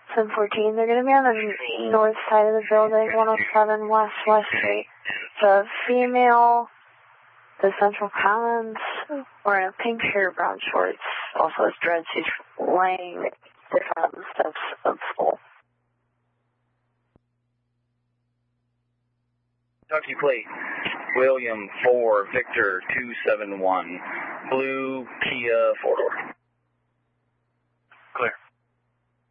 714, they're going to be on the north side of the building, 107 West Street. The female, the Central Commons, wearing a pink shirt, brown shorts, also has dreads. She's laying on the steps of school. Kentucky plate, William 4, Victor 271, blue Kia 4-door. Clear.